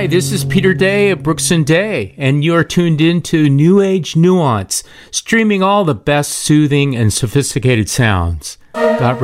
Hi, this is Peter Day of Brooks and Day, and you're tuned in to New Age Nuance, streaming all the best soothing and sophisticated sounds.